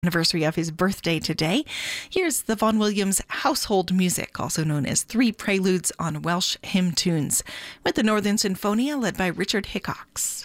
Anniversary of his birthday today. Here's the Vaughan Williams Household Music, also known as Three Preludes on Welsh Hymn Tunes, with the Northern Sinfonia led by Richard Hickox.